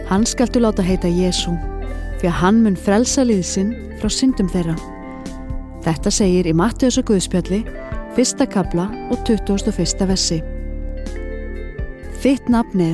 Hann skaltu láta heita Jesú, því að hann mun frelsa lið sinn frá syndum þeirra. Þetta segir í Mattheusar Guðspjalli, 1. kafla og 21. versi. Þitt nafn